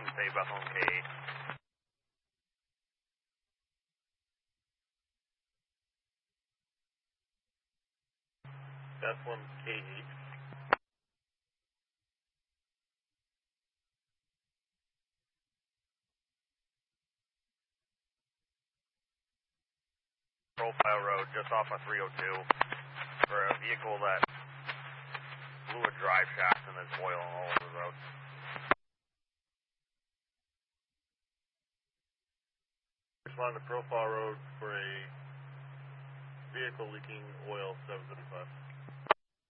say Bethlehem K8. Bethlehem K8. Profile road just off of 302 for a vehicle that blew a drive shaft and is oil all over the road. Respond to Profile Road for a vehicle leaking oil 775.